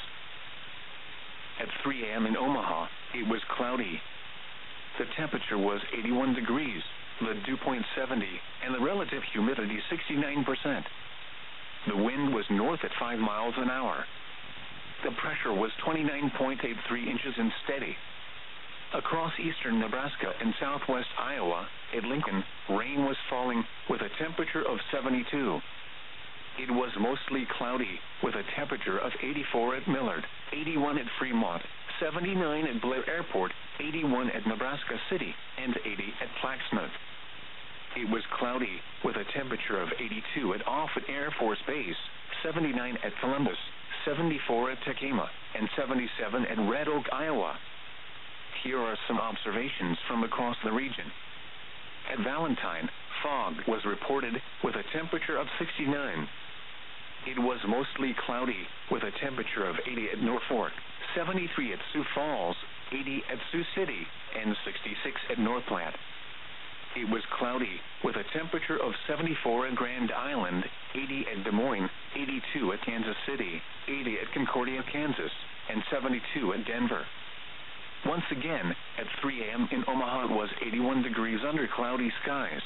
At three a.m. in Omaha, it was cloudy. The temperature was eighty-one degrees, the dew point seventy, and the relative humidity sixty-nine percent. The wind was north at five miles an hour. The pressure was twenty-nine point eight three inches and steady. Across eastern Nebraska and southwest Iowa, at Lincoln, rain was falling, with a temperature of seventy-two. It was mostly cloudy, with a temperature of eighty-four at Millard, eighty-one at Fremont, seventy-nine at Blair Airport, eighty-one at Nebraska City, and eighty at Plaxmouth. It was cloudy, with a temperature of eighty-two at Offutt Air Force Base, seventy-nine at Columbus, seventy-four at Tekema, and seventy-seven at Red Oak, Iowa. Here are some observations from across the region. At Valentine, fog was reported, with a temperature of sixty-nine. It was mostly cloudy, with a temperature of eighty at Norfolk, seventy-three at Sioux Falls, eighty at Sioux City, and sixty-six at North Platte. It was cloudy, with a temperature of seventy-four at Grand Island, eighty at Des Moines, eighty-two at Kansas City, eighty at Concordia, Kansas, and seventy-two at Denver. Once again, at three a.m. in Omaha it was eighty-one degrees under cloudy skies.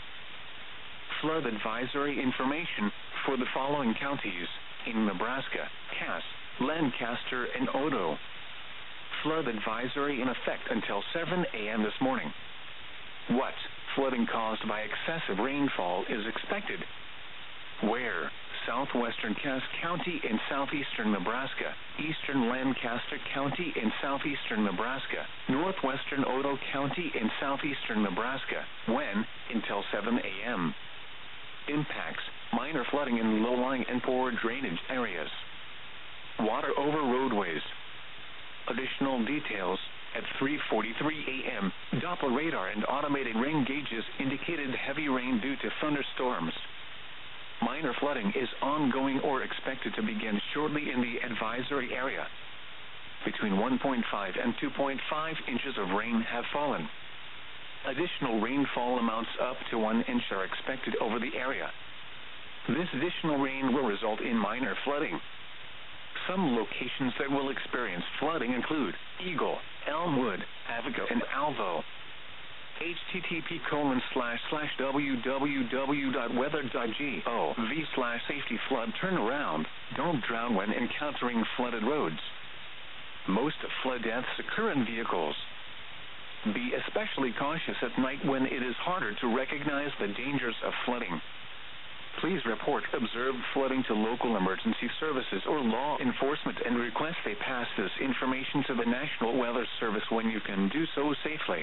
Flood advisory information for the following counties in Nebraska: Cass, Lancaster, and Odo. Flood advisory in effect until seven a.m. this morning. What flooding caused by excessive rainfall is expected? Where? Southwestern Cass County in southeastern Nebraska, eastern Lancaster County in southeastern Nebraska, northwestern Odo County in southeastern Nebraska. When? Until seven a.m. Impacts: minor flooding in low-lying and poor drainage areas. Water over roadways. Additional details: at three forty-three a.m., Doppler radar and automated rain gauges indicated heavy rain due to thunderstorms. Minor flooding is ongoing or expected to begin shortly in the advisory area. Between one point five and two point five inches of rain have fallen. Additional rainfall amounts up to one inch are expected over the area. This additional rain will result in minor flooding. Some locations that will experience flooding include Eagle, Elmwood, Avico, and Alvo. H T T P colon slash slash w w w dot weather dot gov slash safety flood turnaround. Don't drown when encountering flooded roads. Most flood deaths occur in vehicles. Be especially cautious at night when it is harder to recognize the dangers of flooding. Please report observed flooding to local emergency services or law enforcement and request they pass this information to the National Weather Service when you can do so safely.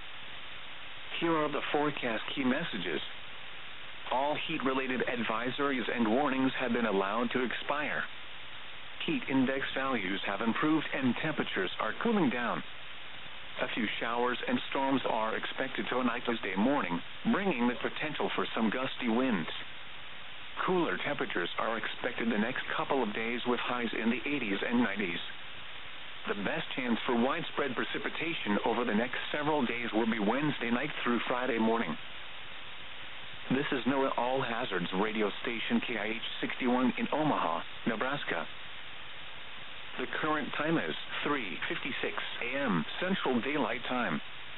Here are the forecast key messages. All heat-related advisories and warnings have been allowed to expire. Heat index values have improved and temperatures are cooling down. A few showers and storms are expected tonight Tuesday morning, bringing the potential for some gusty winds. Cooler temperatures are expected the next couple of days with highs in the eighties and nineties. The best chance for widespread precipitation over the next several days will be Wednesday night through Friday morning. This is NOAA All Hazards radio station K I H sixty-one in Omaha, Nebraska. The current time is three fifty-six a.m. Central Daylight Time.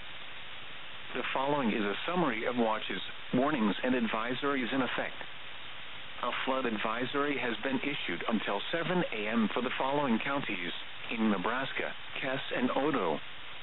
The following is a summary of watches, warnings, and advisories in effect. A flood advisory has been issued until seven a.m. for the following counties in Nebraska: Cass and Odo.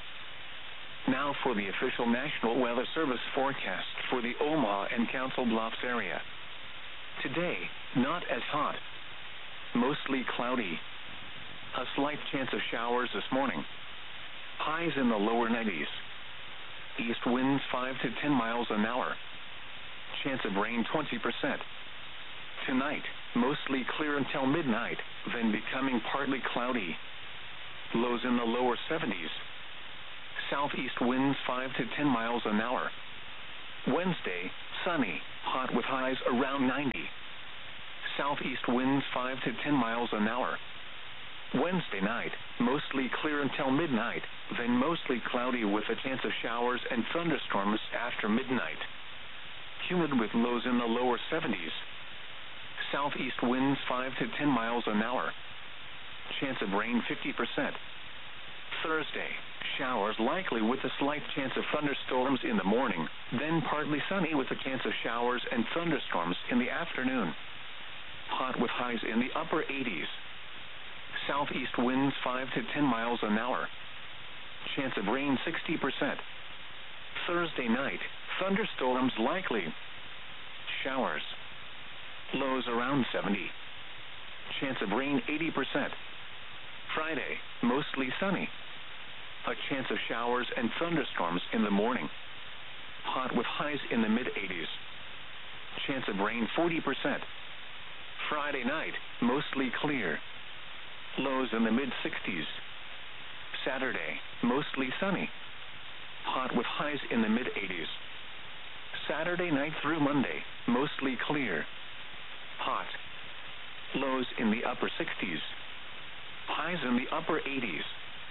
Now for the official National Weather Service forecast for the Omaha and Council Bluffs area. Today, not as hot. Mostly cloudy. A slight chance of showers this morning. Highs in the lower nineties. East winds five to ten miles an hour. Chance of rain twenty percent. Tonight, mostly clear until midnight, then becoming partly cloudy. Lows in the lower seventies. Southeast winds five to ten miles an hour. Wednesday, sunny, hot with highs around ninety. Southeast winds five to ten miles an hour. Wednesday night, mostly clear until midnight, then mostly cloudy with a chance of showers and thunderstorms after midnight. Humid with lows in the lower seventies. Southeast winds five to ten miles an hour. Chance of rain fifty percent. Thursday, showers likely with a slight chance of thunderstorms in the morning, then partly sunny with a chance of showers and thunderstorms in the afternoon. Hot with highs in the upper eighties. Southeast winds five to ten miles an hour. Chance of rain sixty percent. Thursday night, thunderstorms likely. Showers. Lows around seventy. Chance of rain eighty percent. Friday, mostly sunny. A chance of showers and thunderstorms in the morning. Hot with highs in the mid-eighties. Chance of rain forty percent. Friday night, mostly clear. Lows in the mid-sixties. Saturday, mostly sunny. Hot with highs in the mid-eighties. Saturday night through Monday, mostly clear. Hot. Lows in the upper sixties. Highs in the upper eighties.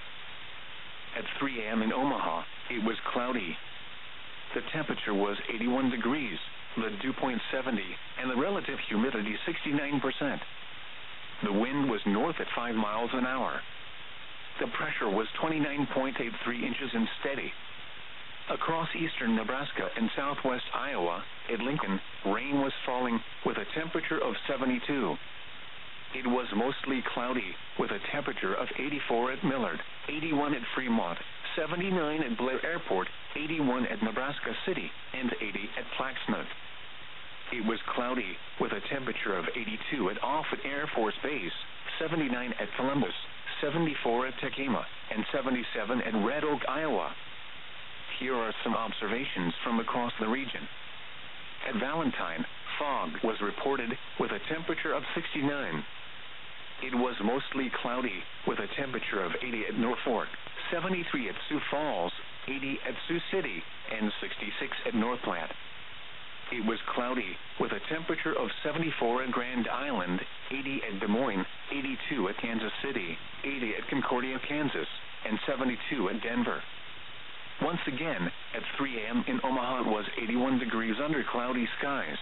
At three a.m. in Omaha, it was cloudy. The temperature was eighty-one degrees, the dew point seventy, and the relative humidity sixty-nine percent. The wind was north at five miles an hour. The pressure was twenty-nine point eight three inches and steady. Across eastern Nebraska and southwest Iowa, at Lincoln, rain was falling with a temperature of seventy-two. It was mostly cloudy, with a temperature of eighty-four at Millard, eighty-one at Fremont, seventy-nine at Blair Airport, eighty-one at Nebraska City, and eighty at Plaquemine. It was cloudy, with a temperature of eighty-two at Offutt Air Force Base, seventy-nine at Columbus, seventy-four at Tekema, and seventy-seven at Red Oak, Iowa. Here are some observations from across the region. At Valentine, fog was reported, with a temperature of sixty-nine. It was mostly cloudy, with a temperature of eighty at Norfolk, seventy-three at Sioux Falls, eighty at Sioux City, and sixty-six at North Platte. It was cloudy, with a temperature of seventy-four at Grand Island, eighty at Des Moines, eighty-two at Kansas City, eighty at Concordia, Kansas, and seventy-two at Denver. Once again, at three a.m. in Omaha it was eighty-one degrees under cloudy skies.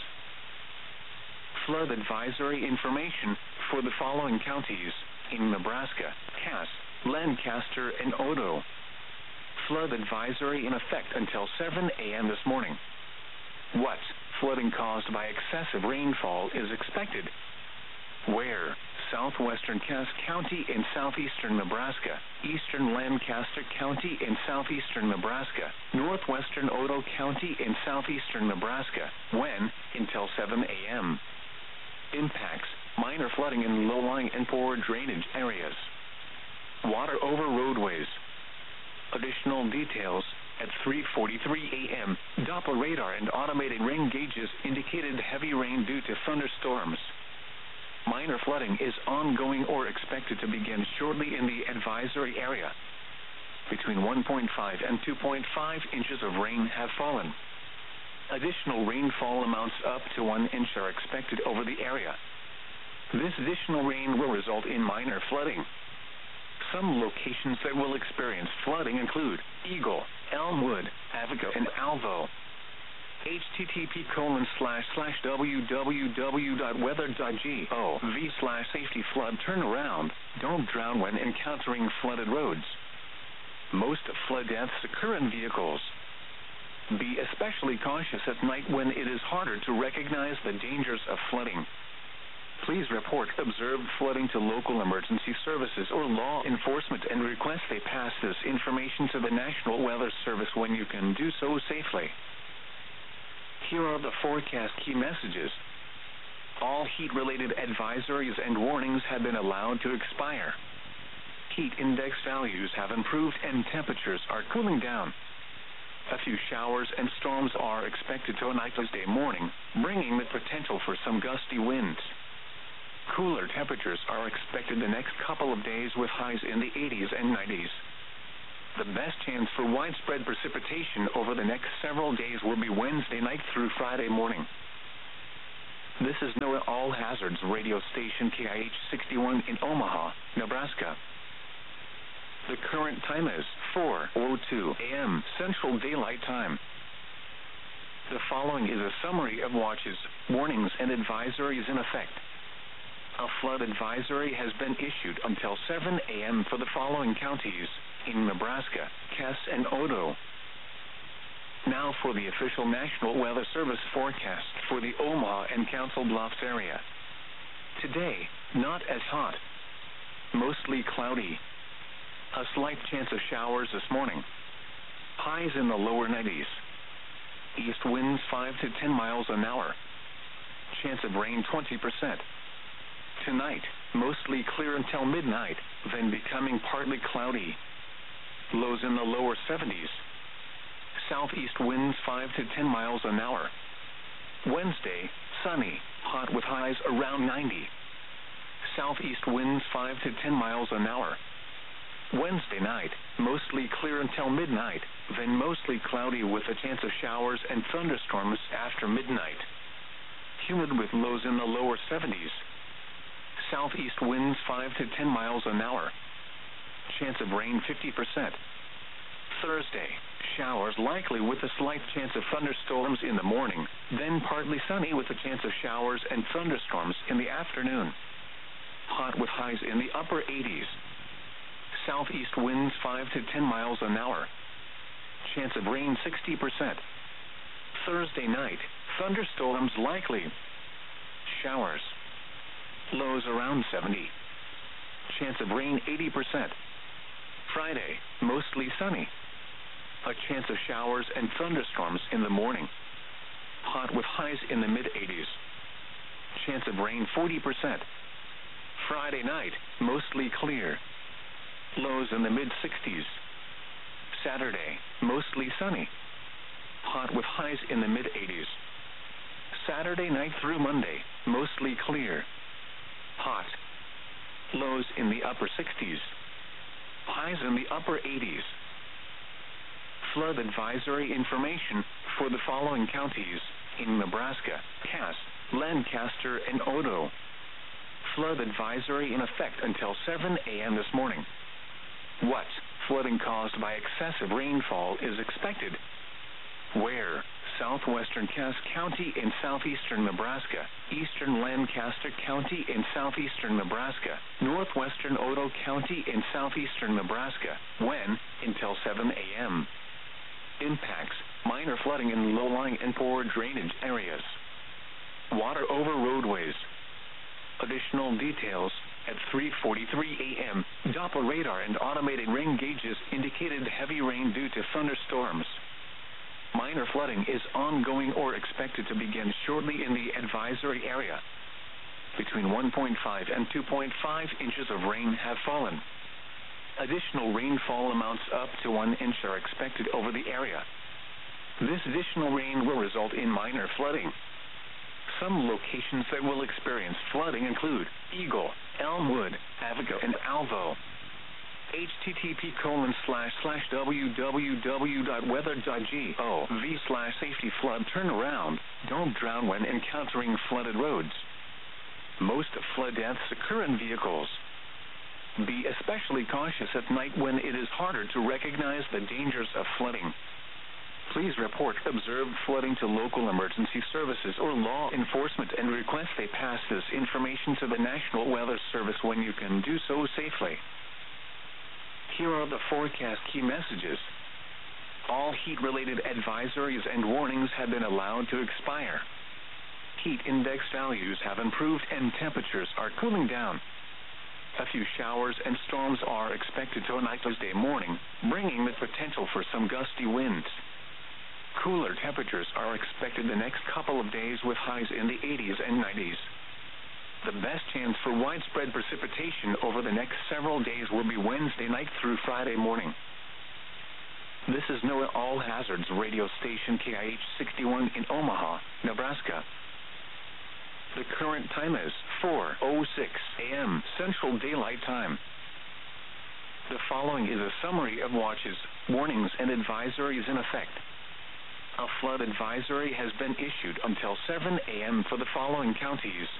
Flood advisory information for the following counties in Nebraska: Cass, Lancaster, and Odo. Flood advisory in effect until seven a.m. this morning. What flooding caused by excessive rainfall is expected? Where? Southwestern Cass County in southeastern Nebraska, eastern Lancaster County in southeastern Nebraska, northwestern Odo County in southeastern Nebraska. When? Until seven a.m. Impacts: minor flooding in low-lying and poor drainage areas. Water over roadways. Additional details: at three forty-three a.m., Doppler radar and automated rain gauges indicated heavy rain due to thunderstorms. Minor flooding is ongoing or expected to begin shortly in the advisory area. Between one point five and two point five inches of rain have fallen. Additional rainfall amounts up to one inch are expected over the area. This additional rain will result in minor flooding. Some locations that will experience flooding include Eagle, Elmwood, Avico, and Alvo. H T T P colon slash slash www dot weather dot gov slash safety flood turnaround. Don't drown when encountering flooded roads. Most flood deaths occur in vehicles. Be especially cautious at night when it is harder to recognize the dangers of flooding. Please report observed flooding to local emergency services or law enforcement and request they pass this information to the National Weather Service when you can do so safely. Here are the forecast key messages. All heat-related advisories and warnings have been allowed to expire. Heat index values have improved and temperatures are cooling down. A few showers and storms are expected tonight Tuesday morning, bringing the potential for some gusty winds. Cooler temperatures are expected the next couple of days with highs in the eighties and nineties. The best chance for widespread precipitation over the next several days will be Wednesday night through Friday morning. This is NOAA All Hazards radio station K I H sixty-one in Omaha, Nebraska. The current time is four oh two a m Central Daylight Time. The following is a summary of watches, warnings, and advisories in effect. A flood advisory has been issued until seven a m for the following counties in Nebraska, Cass and Odo. Now for the official National Weather Service forecast for the Omaha and Council Bluffs area. Today, not as hot. Mostly cloudy. A slight chance of showers this morning. Highs in the lower nineties. East winds five to ten miles an hour. Chance of rain twenty percent. Tonight, mostly clear until midnight, then becoming partly cloudy. Lows in the lower seventies. Southeast winds five to ten miles an hour. Wednesday, sunny, hot with highs around ninety. Southeast winds five to ten miles an hour. Wednesday night, mostly clear until midnight, then mostly cloudy with a chance of showers and thunderstorms after midnight. Humid with lows in the lower seventies. Southeast winds five to ten miles an hour. Chance of rain fifty percent. Thursday, showers likely with a slight chance of thunderstorms in the morning, then partly sunny with a chance of showers and thunderstorms in the afternoon. Hot with highs in the upper eighties. Southeast winds five to ten miles an hour. Chance of rain sixty percent. Thursday night, thunderstorms likely. Showers. Lows around seventy. Chance of rain eighty percent. Friday, mostly sunny. A chance of showers and thunderstorms in the morning. Hot with highs in the mid-eighties. Chance of rain forty percent. Friday night, mostly clear. Lows in the mid-sixties. Saturday, mostly sunny. Hot with highs in the mid-eighties. Saturday night through Monday, mostly clear. Hot. Lows in the upper sixties. Highs in the upper eighties. Flood advisory information for the following counties in Nebraska, Cass, Lancaster, and Odo. Flood advisory in effect until seven a m this morning. What flooding caused by excessive rainfall is expected? Where? Southwestern Cass County in southeastern Nebraska, eastern Lancaster County in southeastern Nebraska, northwestern Odo County in southeastern Nebraska. When? Until seven a m Impacts: minor flooding in low-lying and poor drainage areas. Water over roadways. Additional details: at three forty-three a m, Doppler radar and automated rain gauges indicated heavy rain due to thunderstorms. Minor flooding is ongoing or expected to begin shortly in the advisory area. Between one point five and two point five inches of rain have fallen. Additional rainfall amounts up to one inch are expected over the area. This additional rain will result in minor flooding. Some locations that will experience flooding include Eagle, Elmwood, Avigo, and Alvo. H T T P colon slash slash www dot weather dot gov slash safety flood turnaround. Don't drown when encountering flooded roads. Most flood deaths occur in vehicles. Be especially cautious at night when it is harder to recognize the dangers of flooding. Please report observed flooding to local emergency services or law enforcement and request they pass this information to the National Weather Service when you can do so safely. Here are the forecast key messages. All heat-related advisories and warnings have been allowed to expire. Heat index values have improved and temperatures are cooling down. A few showers and storms are expected tonight Tuesday morning, bringing the potential for some gusty winds. Cooler temperatures are expected the next couple of days with highs in the eighties and nineties. The best chance for widespread precipitation over the next several days will be Wednesday night through Friday morning. This is NOAA All Hazards radio station K I H sixty-one in Omaha, Nebraska. The current time is four oh six a m Central Daylight Time. The following is a summary of watches, warnings, and advisories in effect. A flood advisory has been issued until seven a.m. for the following counties: